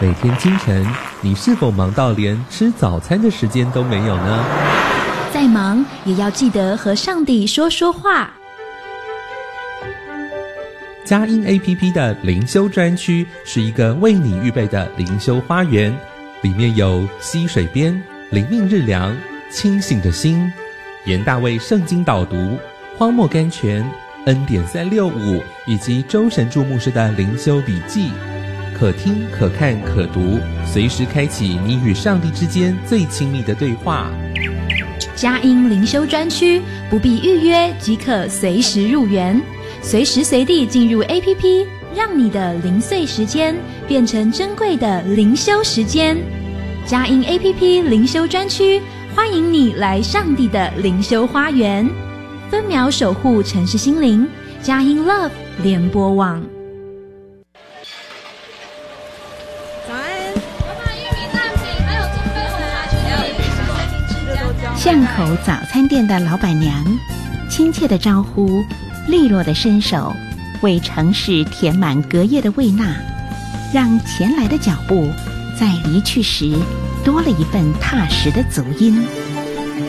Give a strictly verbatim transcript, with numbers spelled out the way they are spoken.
每天清晨，你是否忙到连吃早餐的时间都没有呢？ 再忙也要记得和上帝说说话。 佳音 A P P 的灵修专区是一个为你预备的灵修花园，里面有溪水边、灵命日粮、清醒的心、严大卫圣经导读、荒漠甘泉、恩典三六五以及周神助牧师的灵修笔记，可听可看可读，随时开启你与上帝之间最亲密的对话。 佳音灵修专区不必预约即可随时入园，随时随地进入 A P P， 让你的零碎时间变成珍贵的灵修时间。佳音 A P P 灵修专区欢迎你来上帝的灵修花园，分秒守护城市心灵。佳音 Love 联播网。 巷口早餐店的老板娘，亲切的招呼，利落的伸手，为城市填满隔夜的胃纳，让前来的脚步在离去时多了一份踏实的足音。